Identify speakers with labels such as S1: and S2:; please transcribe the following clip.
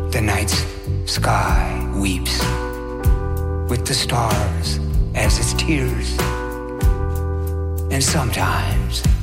S1: The night's sky weeps with the stars as its tears. And sometimes